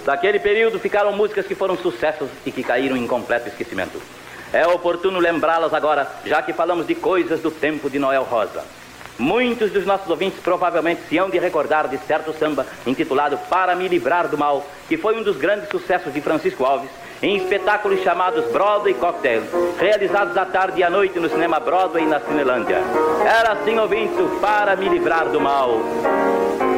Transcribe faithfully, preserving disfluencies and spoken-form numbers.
Daquele período ficaram músicas que foram sucessos e que caíram em completo esquecimento. É oportuno lembrá-las agora, já que falamos de coisas do tempo de Noel Rosa. Muitos dos nossos ouvintes provavelmente se hão de recordar de certo samba intitulado Para Me Livrar do Mal, que foi um dos grandes sucessos de Francisco Alves, em espetáculos chamados Broadway Cocktail, realizados à tarde e à noite no cinema Broadway na Cinelândia. Era assim, ouvintes, o Para Me Livrar do Mal.